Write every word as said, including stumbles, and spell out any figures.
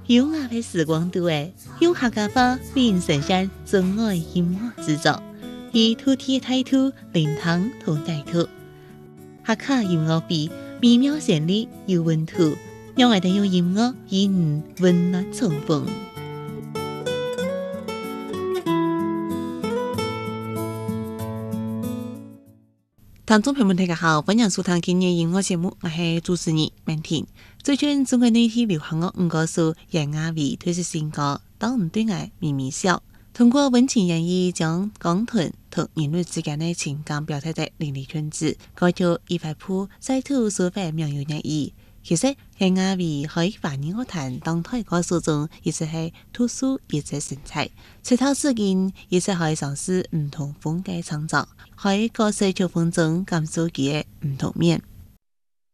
优雅的时光度诶，用客家话为因呈现真爱音乐制作，以土地态度灵堂同带土，客家音乐比美妙旋律有温度，让我哋用音乐与你温暖重逢。听众朋友们，大家好，欢迎收听今日音乐节目，我是主持人曼婷。最近中国内地流行乐五歌手杨雅维推出新歌《当唔对爱咪咪笑》，通过温情演绎将港团同人类之间的情感表达得淋漓盡致，歌曲一塊鋪再度抒發妙有熱意。其實楊雅維喺華語樂壇當代歌手中，一直係突出一隻神采。出道至今，一直係嘗試唔同風格創作，喺歌聲曲風中感受佢嘅唔同面。